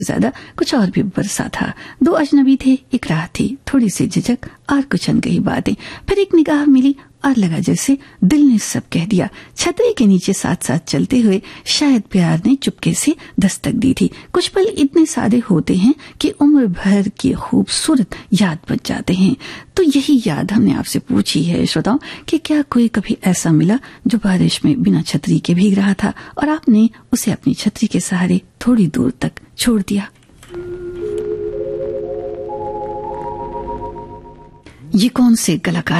ज्यादा कुछ और भी बरसा था। दो अजनबी थे, एक राह थी, थोड़ी सी झिझक और कुछ अनकही बातें। फिर एक निगाह मिली और लगा जैसे दिल ने सब कह दिया। छतरी के नीचे साथ साथ चलते हुए शायद प्यार ने चुपके से दस्तक दी थी। कुछ पल इतने सादे होते हैं कि उम्र भर की खूबसूरत याद बन जाते हैं। तो यही याद हमने आपसे पूछी है श्रोताओं कि क्या कोई कभी ऐसा मिला जो बारिश में बिना छतरी के भीग रहा था और आपने उसे अपनी छतरी के सहारे थोड़ी दूर तक छोड़ दिया। ये कौन से कलाकार